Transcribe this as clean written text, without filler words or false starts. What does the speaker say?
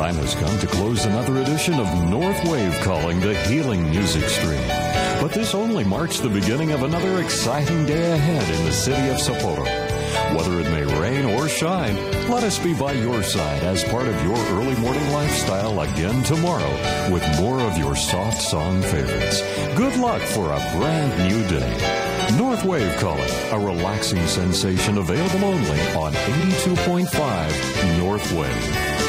time has come to close another edition of North Wave Calling, the healing music stream. But this only marks the beginning of another exciting day ahead in the city of Sapporo. Whether it may rain or shine, let us be by your side as part of your early morning lifestyle again tomorrow with more of your soft song favorites. Good luck for a brand new day. North Wave Calling, a relaxing sensation available only on 82.5 North Wave.